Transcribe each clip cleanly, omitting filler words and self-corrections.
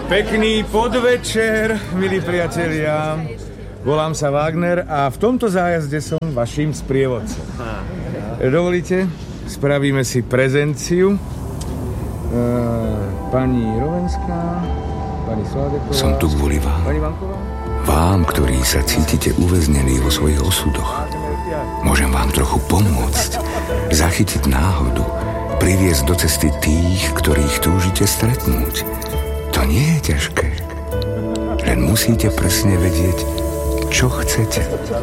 Pekný podvečer, milí priatelia. Volám sa Wagner a v tomto zájazde som vaším sprievodcom. Dovolíte? Spravíme si prezenciu. Pani Rovenská, pani Sládeková... Som tu kvôli vám. Pani Vanková? Vám, ktorí sa cítite uväznení vo svojich osudoch. Môžem vám trochu pomôcť, zachytiť náhodu, priviesť do cesty tých, ktorých túžite stretnúť. To nie je ťažké. Len musíte presne vedieť, čo chcete.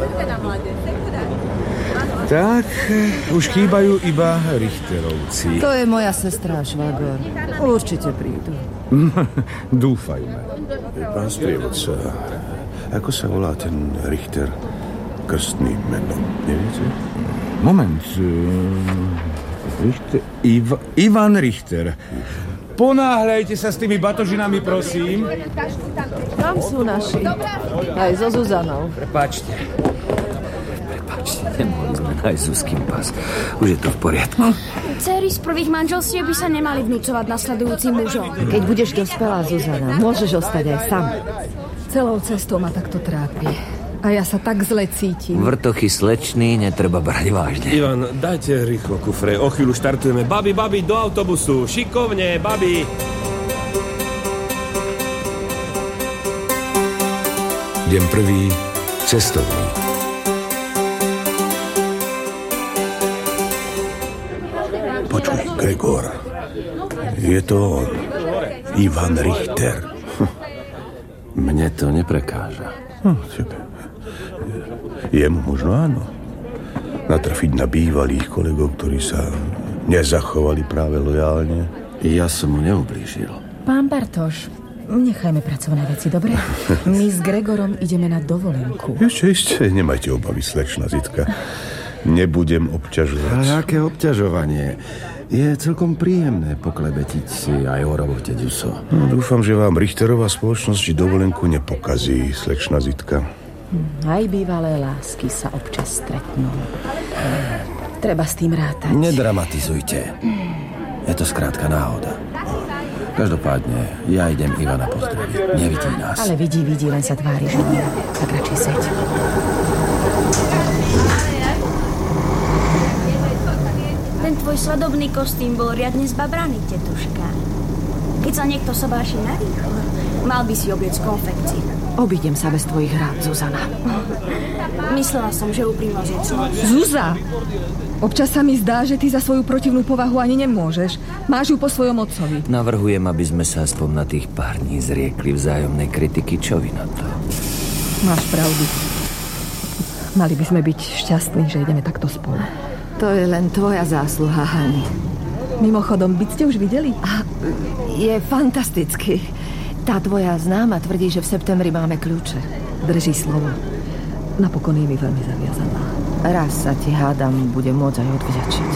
Tak, už chýbajú iba Richterovci. To je moja sestra, švagor. Určite prídu. Dúfajme. Pán sprievodca, ako sa volá ten Richter krstným menom, neviete? Moment. Richter... Ivan Richter. Ponáhľajte sa s tými batožinami, prosím. Tam sú naši. Aj so Zuzanou. Prepáčte, nemohli sme nájsť Zuzkin pas. Už je to v poriadku. Céry z prvých manželstiev by sa nemali vnúcovať nasledujúcim mužom. Keď budeš dospelá, Zuzana, môžeš ostať aj sam. Celou cestou ma takto trápi. A ja sa tak zle cítim. Vrtochy slečný netreba brať vážne. Ivan, dajte rýchlo kufre. O chvíľu štartujeme. Babi, do autobusu. Šikovne, babi. Deň prvý, cestovný. Počuj, Gregor. Je to on. Ivan Richter. Mne to neprekáža. Tebe. Jemu možno áno. Natrafiť na bývalých kolegov, ktorí sa nezachovali práve lojálne. Ja som mu neublížil. Pán Bartoš, nechajme pracovné veci, dobre? My s Gregorom ideme na dovolenku. Ešte, nemajte obavy, slečna Zitka. Nebudem obťažovať. Ale aké obťažovanie? Je celkom príjemné poklebetiť si aj o robote, Ďuso. No, dúfam, že vám Richterová spoločnosť dovolenku nepokazí, slečna Zitka. Aj bývalé lásky sa občas stretnú. Treba s tým rátať. Nedramatizujte. Je to skrátka náhoda. Každopádne, ja idem Ivana pozdraviť. Nevidí nás. Ale vidí, len sa tvári, že nie. Tak radšej seď. Ten tvoj svadobný kostým bol riadne zbabraný, tetuška. Keď sa niekto sobáši narýchlo, mal by si obliecť konfekciu. Obídem sa bez tvojich rád, Zuzana. Myslela som, že úprimnosť je clo. Zuza! Občas sa mi zdá, že ty za svoju protivnú povahu ani nemôžeš. Máš ju po svojom otcovi. Navrhujem, aby sme sa aspoň na tých pár dní zriekli vzájomnej kritiky. Čo vy na to? Máš pravdu. Mali by sme byť šťastní, že ideme takto spolu. To je len tvoja zásluha, Hani. Mimochodom, byť ste už videli? Je fantastický. Tá tvoja známa tvrdí, že v septembri máme kľúče. Drží slovo. Napokon je mi veľmi zaviazaná. Raz sa ti, hádam, bude môcť aj odvďačiť.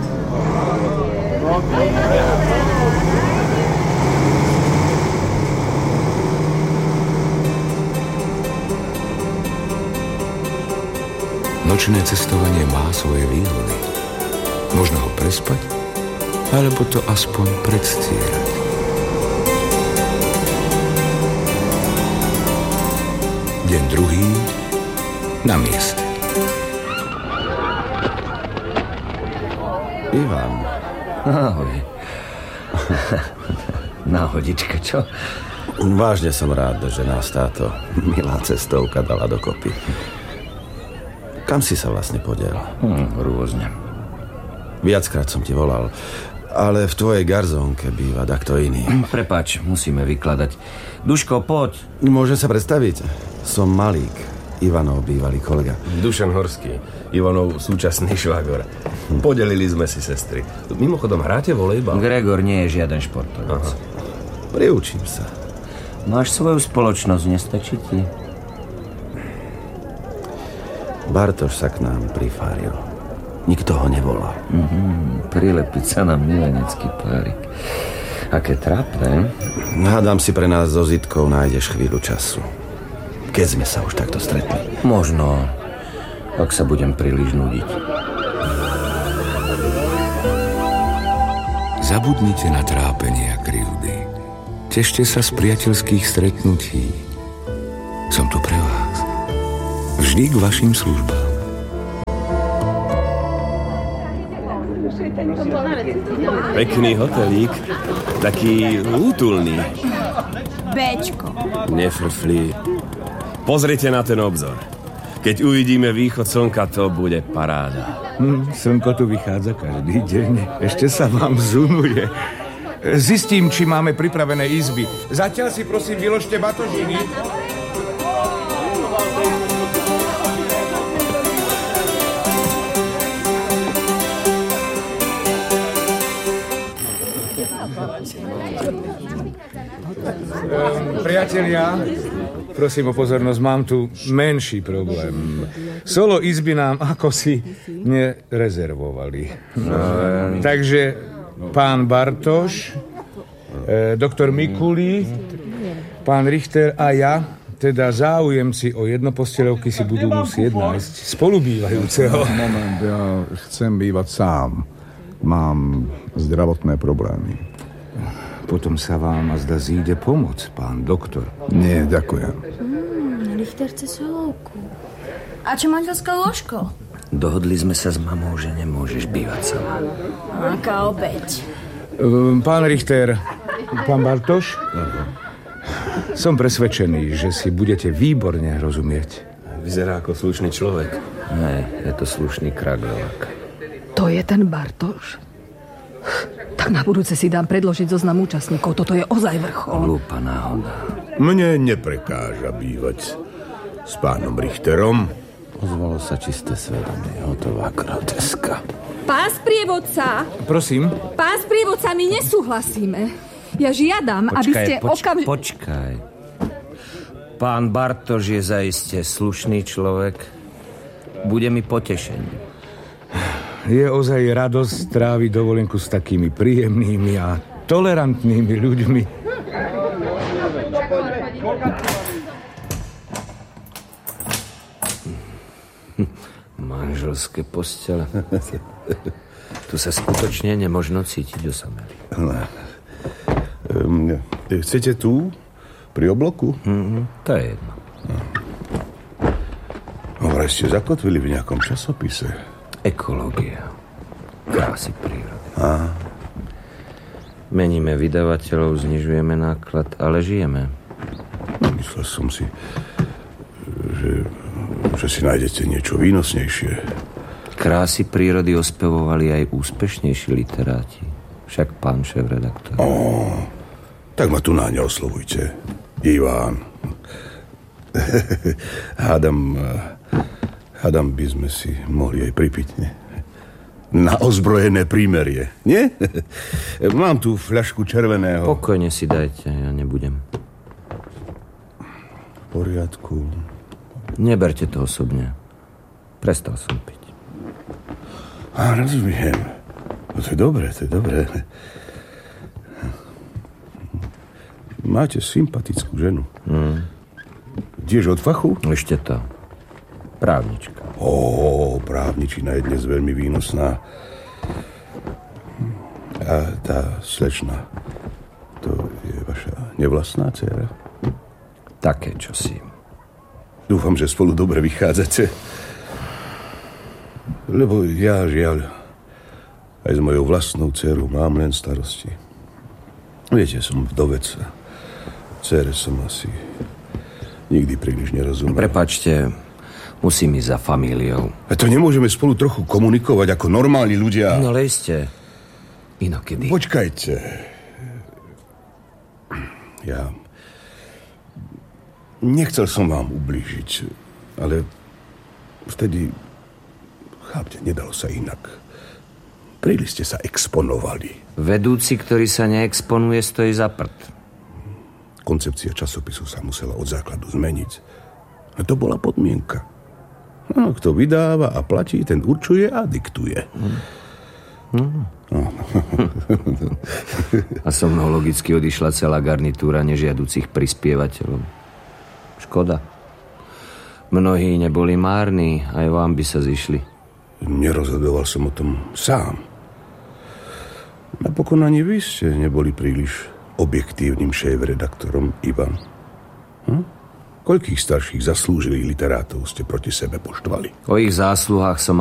Nočné cestovanie má svoje výhody. Možno ho prespať, alebo to aspoň predstierať. Deň druhý, na mieste. Ivan. Ahoj. Náhodička, čo? Vážne som rád, že nás táto milá cestovka dala dokopy. Kam si sa vlastne podiel? Rôzne. Viackrát som ti volal, ale v tvojej garzónke býva takto iný. Prepáč, musíme vykladať. Duško, poď. Môžem sa predstaviť? Som Malík, Ivanov bývalý kolega. Dušan Horský, Ivanov súčasný švagor. Podelili sme si sestry. Mimochodom, hráte volejbal? Gregor nie je žiaden športovec. Priučím sa. Máš svoju spoločnosť, nestačí ti? Bartoš sa k nám prifáril. Nikto ho nevolá. Prilepiť sa na milenecký párik. Aké trápne. Hádam si pre nás so Zitkou nájdeš chvíľu času. Keď sme sa už takto stretli. Možno, ak sa budem príliš nudiť. Zabudnite na trápenie a krivdy. Tešte sa z priateľských stretnutí. Som tu pre vás. Vždy k vašim službám. Pekný hotelík, taký útulný. Béčko. Nefrflí. Pozrite na ten obzor. Keď uvidíme východ slnka, to bude paráda. Slnko tu vychádza každý deň. Ešte sa vám zunuje. Zistím, či máme pripravené izby. Zatiaľ si prosím vyložte batožiny. Priatelia, prosím o pozornosť, mám tu menší problém. Solo izby nám ako si nerezervovali. Takže pán Bartoš, doktor Mikulí, pán Richter a ja, teda záujemci o jednoposteľovky, si budú musieť nájsť spolubývajúceho. Moment, ja chcem bývať sám. Mám zdravotné problémy. Potom sa vám azda zíde pomoc, pán doktor. Nie, ďakujem. Richter chce solovku. A čo manželské lôžko? Dohodli sme sa s mamou, že nemôžeš bývať sama. Aká obeť. Pán Richter, pán Bartoš, som presvedčený, že si budete výborne rozumieť. Vyzerá ako slušný človek. Ne, je to slušný kraglovák. To je ten Bartoš? Tak na budúce si dám predložiť zoznam účastníkov. Toto je ozaj vrchol. Hlúpa náhoda. Mne neprekáža bývať s pánom Richterom. Ozvalo sa čisté svedomie, hotová groteska. Pán sprievodca! Prosím? Pán sprievodca, my nesúhlasíme. Ja žiadam, aby ste Počkaj. Pán Bartoš je zaiste slušný človek. Bude mi potešením. Je ozaj radosť tráviť dovolenku s takými príjemnými a tolerantnými ľuďmi. Manželské postele. Tu sa skutočne nemožno cítiť osamelý. Chcete tu? Pri obloku? To je jedno. Vraj ste zakotvili v nejakom časopise. Ekológia. Krásy prírody. Meníme vydavateľov, znižujeme náklad, ale žijeme. Myslel som si, že si nájdete niečo výnosnejšie. Krásy prírody ospevovali aj úspešnejší literáti. Však pán šéf-redaktor. Tak ma tu náň oslovujte. Iván. Hádam by sme si mohli aj pripiť, nie? Na ozbrojené prímerie, nie? Mám tu fľašku červeného. Pokojne si dajte, ja nebudem. V poriadku. Neberte to osobne. Prestal som piť. Rozumiem. No to je dobré. Máte sympatickú ženu. Tiež od fachu? Ešte to. Právnička. Právničina je dnes veľmi výnosná. A tá slečna, to je vaša nevlastná dcéra? Také čosi. Dúfam, že spolu dobre vychádzate. Lebo ja, žiaľ, aj s mojou vlastnou dcérou mám len starosti. Viete, som vdovec. Dcére som asi nikdy príliš nerozumel. Prepáčte, musím ísť za familiou. A to nemôžeme spolu trochu komunikovať ako normálni ľudia? No lejste. Inokedy. Počkajte. Ja nechcel som vám ublížiť, ale vtedy, chápte, nedalo sa inak. Príliš ste sa exponovali. Vedúci, ktorý sa neexponuje, stojí za prd. Koncepcia časopisu sa musela od základu zmeniť. A to bola podmienka. No, kto vydáva a platí, ten určuje a diktuje. A so mnou logicky odišla celá garnitúra nežiaducich prispievateľov. Škoda. Mnohí neboli márni, aj vám by sa zišli. Nerozhodoval som o tom sám. Napokon ani vy ste neboli príliš objektívnym šéf-redaktorom Ivan? Koľkých starších zaslúžilých literátov ste proti sebe poštvali? O ich zásluhách som